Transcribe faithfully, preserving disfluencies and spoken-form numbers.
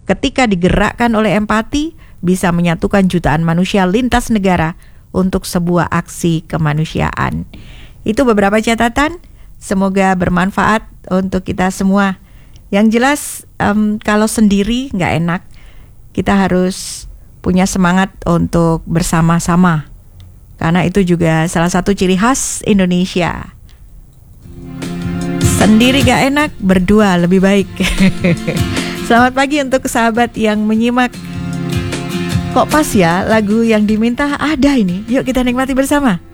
ketika digerakkan oleh empati, bisa menyatukan jutaan manusia lintas negara untuk sebuah aksi kemanusiaan. Itu beberapa catatan, semoga bermanfaat untuk kita semua. Yang jelas, um, kalau sendiri nggak enak, kita harus punya semangat untuk bersama-sama. Karena itu juga salah satu ciri khas Indonesia. Sendiri gak enak, berdua lebih baik. Selamat pagi untuk sahabat yang menyimak. Kok pas ya lagu yang diminta ada ini? Yuk kita nikmati bersama.